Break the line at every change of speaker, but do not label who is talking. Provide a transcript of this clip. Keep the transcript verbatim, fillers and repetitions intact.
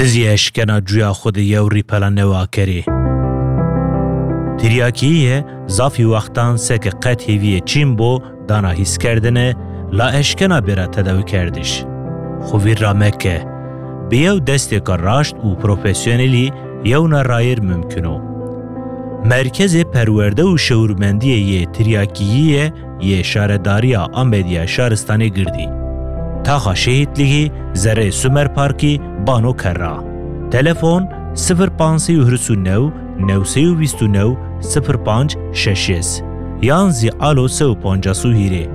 Tizî eşkena cuya xwe di yewrî pela newakirê. Tiryakiyê zafî wextan seke qet hêviyê Çîn bo dana hîskerdinê la eşkena bêra tedewîkerdîş. Xwe vî rameke. Bi yew destêka raşt û profesyonelî yewna rayîr mümkün o. Merkezê perwerde û şewirmendiyê yê tiryakiyiyê yê şaredariya Amediya Şaristanê girdî. Taxa şehîtligî Zerê Sümer Parkî bano kerra. Telefon sıfır panzî hûrsû new newsê û bîst û new sıfır panc şeş yan zî alo sê û pancasû hîrê.